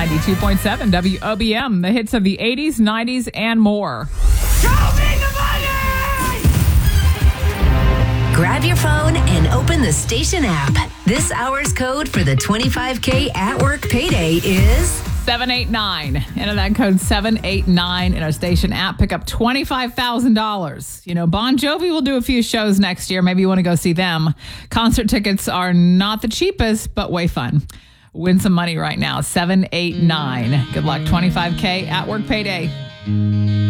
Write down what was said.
92.7 WOBM, the hits of the 80s, 90s, and more. Grab your phone and open the station app. This hour's code for the 25K at work payday is 789. Enter that code 789 in our station app. Pick up $25,000. You know, Bon Jovi will do a few shows next year. Maybe you want to go see them. Concert tickets are not the cheapest, but way fun. Win some money right now. 789. Good luck. 25K at work payday.